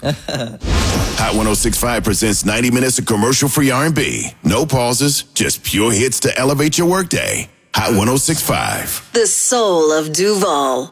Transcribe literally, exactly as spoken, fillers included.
Hot one oh six point five presents ninety minutes of commercial-free R and B. No pauses, just pure hits to elevate your workday. Hot one oh six point five. The soul of Duval.